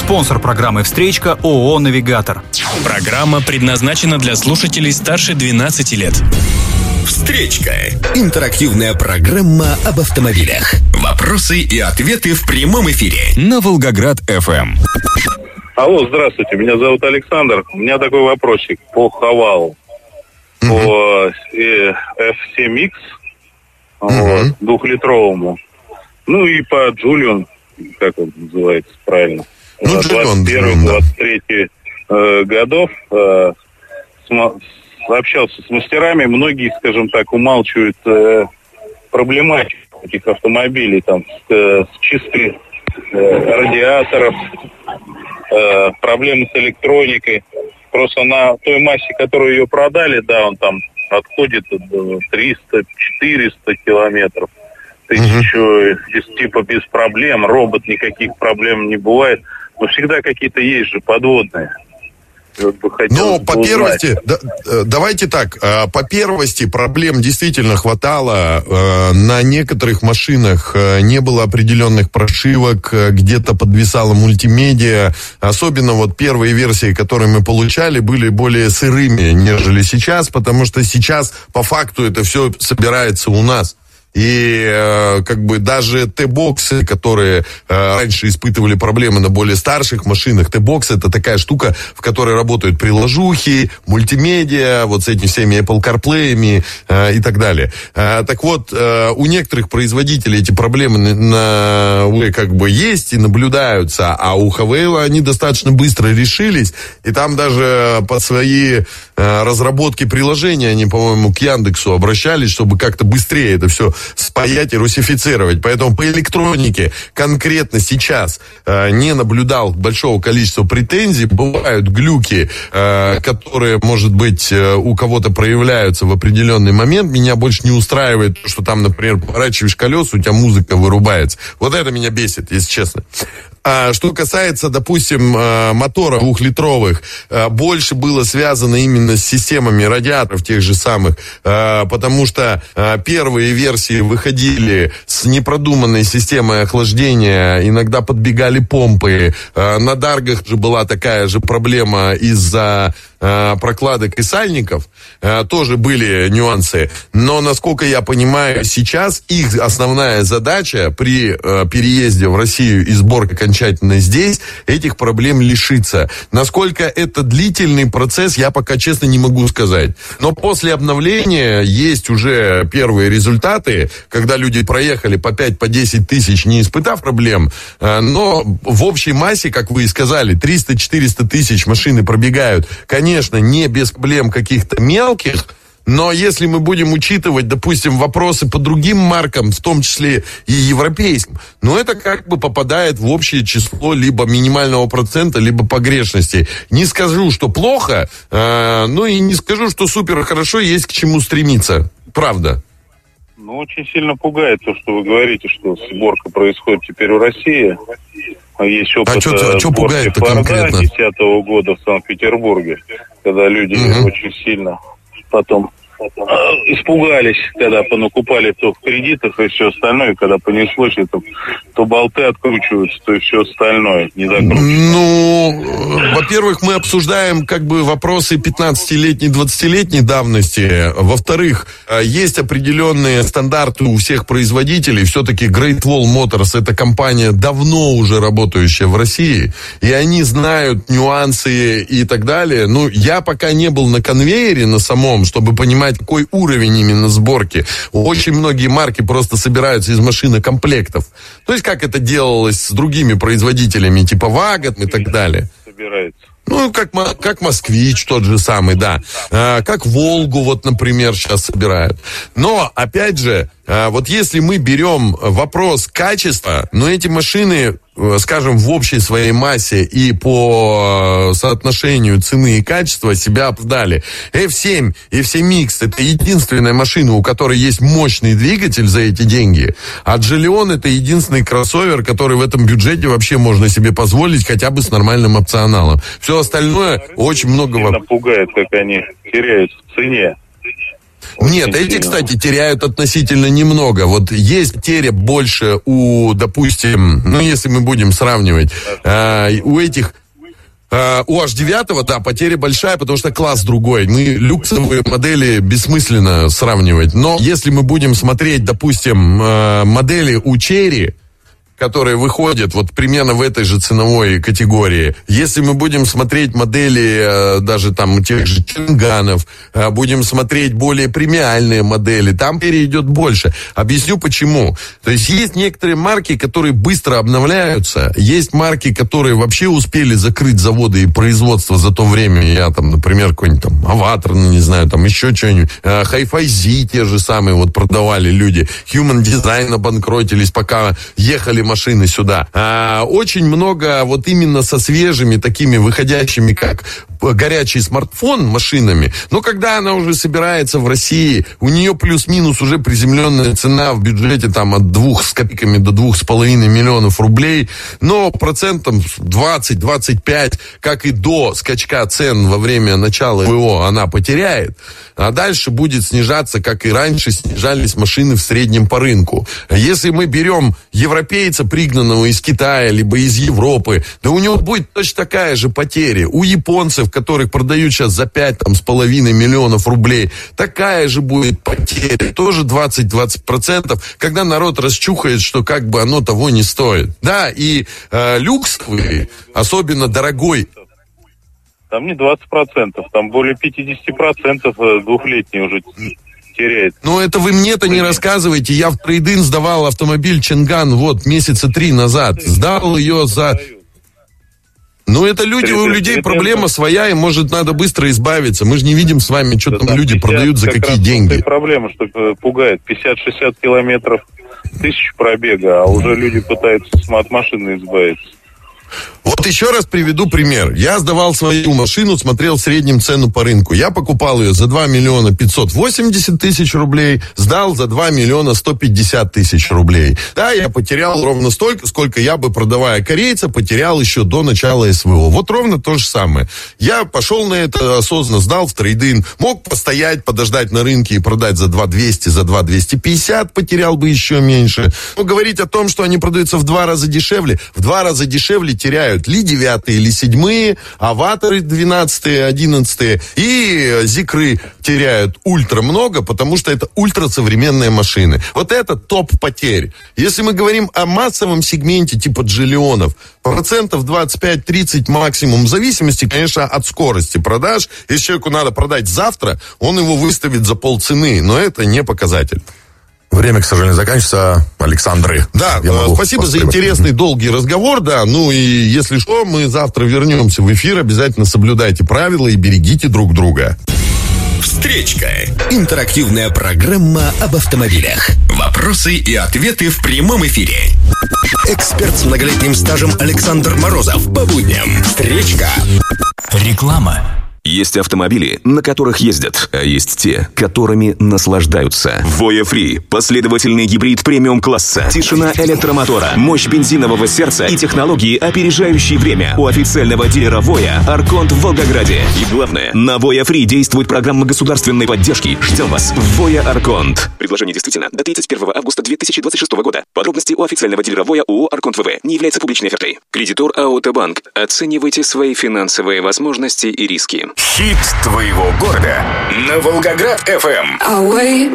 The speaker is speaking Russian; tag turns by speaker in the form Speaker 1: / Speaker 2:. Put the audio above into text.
Speaker 1: Спонсор программы «Встречка» ООО «Навигатор».
Speaker 2: Программа предназначена для слушателей старше 12 лет.
Speaker 3: «Встречка» – интерактивная программа об автомобилях. Вопросы и ответы в прямом эфире на Волгоград-ФМ.
Speaker 4: Алло, здравствуйте, меня зовут Александр. У меня такой вопросик по Хавалу. По F7X, двухлитровому. Ну и по Джулион, как он называется правильно. 21-23 годов общался с мастерами. Многие, скажем так, умалчивают проблематику этих автомобилей, там, с чисткой радиаторов, проблемы с электроникой. Просто на той массе, которую ее продали, да, он там отходит 300-400 километров. Тысячу, типа без проблем, робот, никаких проблем не бывает. Но всегда какие-то есть же подводные.
Speaker 5: Ну, по первости, давайте так, по первости проблем действительно хватало. На некоторых машинах не было определенных прошивок, где-то подвисала мультимедиа. Особенно вот первые версии, которые мы получали, были более сырыми, нежели сейчас, потому что сейчас по факту это все собирается у нас. И как бы даже Т-боксы, которые раньше испытывали проблемы на более старших машинах, Т-бокс это такая штука, в которой работают приложухи, мультимедиа, вот с этими всеми Apple CarPlay'ами и так далее. Так вот, у некоторых производителей эти проблемы уже как бы есть и наблюдаются, а у Хавейла они достаточно быстро решились, и там даже под свои разработки приложения они, по-моему, к Яндексу обращались, чтобы как-то быстрее это все спаять и русифицировать. Поэтому по электронике конкретно сейчас не наблюдал большого количества претензий. Бывают глюки, которые, может быть, у кого-то проявляются в определенный момент. Меня больше не устраивает, что там, например, поворачиваешь колеса, у тебя музыка вырубается. Вот это меня бесит, если честно. Что касается, допустим, мотора двухлитровых, больше было связано именно с системами радиаторов тех же самых, потому что первые версии выходили с непродуманной системой охлаждения, иногда подбегали помпы. На Даргах же была такая же проблема из-за прокладок и сальников, тоже были нюансы. Но, насколько я понимаю, сейчас их основная задача при переезде в Россию и сборке окончательно здесь, этих проблем лишиться. Насколько это длительный процесс, я пока честно не могу сказать. Но после обновления есть уже первые результаты, когда люди проехали по 5-10 тысяч, не испытав проблем. Но в общей массе, как вы и сказали, 300-400 тысяч машины пробегают. Конечно, не без проблем каких-то мелких, но если мы будем учитывать, допустим, вопросы по другим маркам, в том числе и европейским, ну, это как бы попадает в общее число либо минимального процента, либо погрешности. Не скажу, что плохо, но и не скажу, что супер хорошо, есть к чему стремиться. Правда.
Speaker 4: Ну, очень сильно пугает то, что вы говорите, что сборка происходит теперь в России. Есть опыт сборки Форда 2010 года в Санкт-Петербурге, когда люди очень сильно потом испугались, когда понакупали то в кредитах и все остальное, когда понеслось, то болты откручиваются, то и все остальное не закручивается.
Speaker 5: Ну, во-первых, мы обсуждаем как бы вопросы 15-летней, 20-летней давности. Во-вторых, есть определенные стандарты у всех производителей. Все-таки Great Wall Motors — это компания, давно уже работающая в России, и они знают нюансы и так далее. Ну, я пока не был на конвейере на самом, чтобы понимать, какой уровень именно сборки. Очень многие марки просто собираются из машинокомплектов. То есть, как это делалось с другими производителями, типа Вагон и так далее.
Speaker 4: Собирается.
Speaker 5: Ну, как Москвич тот же самый, да. Как Волгу, вот, например, сейчас собирают. Но, опять же, вот если мы берем вопрос качества, но эти машины, скажем, в общей своей массе и по соотношению цены и качества себя оправдали. F7, F7X — это единственная машина, у которой есть мощный двигатель за эти деньги. А Джолион — это единственный кроссовер, который в этом бюджете вообще можно себе позволить хотя бы с нормальным опционалом. Все остальное очень много...
Speaker 4: Пугает, как они теряют в цене.
Speaker 5: Нет, эти, кстати, теряют относительно немного. Вот есть потеря больше у, допустим, ну, если мы будем сравнивать, у этих... У H9, да, потеря большая, потому что класс другой. Мы люксовые модели бессмысленно сравнивать. Но если мы будем смотреть, допустим, модели у Cherry, которые выходят вот примерно в этой же ценовой категории. Если мы будем смотреть модели даже там тех же Ченганов, будем смотреть более премиальные модели, там перейдет больше. Объясню почему. То есть есть некоторые марки, которые быстро обновляются, есть марки, которые вообще успели закрыть заводы и производство за то время. Я там, например, какой-нибудь там Аватар, не знаю, там еще что-нибудь. Hi-Fi Z те же самые вот продавали люди. Human Design обанкротились, пока ехали машины сюда. Очень много вот именно со свежими такими выходящими, как горячий смартфон машинами, но когда она уже собирается в России, у нее плюс-минус уже приземленная цена в бюджете там от 2 с копейками до 2,5 миллионов рублей, но процентом 20-25, как и до скачка цен во время начала ВО, она потеряет, а дальше будет снижаться, как и раньше снижались машины в среднем по рынку. Если мы берем европейца, пригнанного из Китая, либо из Европы, да у него будет точно такая же потеря. У японцев, которых продают сейчас за 5,5 миллионов рублей, такая же будет потеря. Тоже 20%, когда народ расчухает, что как бы оно того не стоит. Да, и люксовый, особенно дорогой,
Speaker 4: там не 20%, там более 50% двухлетний уже теряет.
Speaker 5: Ну, это вы мне-то не рассказывайте. Я в трейд-ин сдавал автомобиль Ченган вот месяца 3 назад. Сдал ее за... Ну, это люди, у людей проблема своя, и, может, надо быстро избавиться. Мы же не видим с вами, что там люди продают за какие деньги.
Speaker 4: Проблема, что пугает. 50-60 километров, 1000 пробега, а уже люди пытаются от машины избавиться.
Speaker 5: Вот еще раз приведу пример. Я сдавал свою машину, смотрел в среднем цену по рынку. Я покупал ее за 2 миллиона 580 тысяч рублей, сдал за 2 миллиона 150 тысяч рублей. Да, я потерял ровно столько, сколько я бы, продавая корейца, потерял еще до начала СВО. Вот ровно то же самое. Я пошел на это осознанно, сдал в трейд-ин, мог постоять, подождать на рынке и продать за 2200, за 2250, потерял бы еще меньше. Но говорить о том, что они продаются в 2 раза дешевле теряют ли 9 или 7, аватары 12, 11 и зикры теряют ультра много, потому что это ультрасовременные машины. Вот это топ потерь. Если мы говорим о массовом сегменте типа Джиллионов, процентов 25-30 максимум, в зависимости, конечно, от скорости продаж. Если человеку надо продать завтра, он его выставит за полцены, но это не показатель.
Speaker 6: Время, к сожалению, заканчивается. Александры.
Speaker 5: Да, спасибо за интересный, долгий разговор, да. Ну и если что, мы завтра вернемся в эфир. Обязательно соблюдайте правила и берегите друг друга.
Speaker 3: Встречка. Интерактивная программа об автомобилях. Вопросы и ответы в прямом эфире. Эксперт с многолетним стажем Александр Морозов. По будням. Встречка.
Speaker 2: Реклама.
Speaker 7: Есть автомобили, на которых ездят, а есть те, которыми наслаждаются. Voya Free – последовательный гибрид премиум-класса. Тишина электромотора, мощь бензинового сердца и технологии, опережающие время. У официального дилера Voya Арконт в Волгограде. И главное, на Voya Free действует программа государственной поддержки. Ждем вас в Voya Арконт. Предложение действительно до 31 августа 2026 года. Подробности у официального дилера Voya ООО Арконт ВВ. Не является публичной офертой. Кредитор АО Т-Банк. Оценивайте свои финансовые возможности и риски.
Speaker 3: Хит твоего города на Волгоград FM.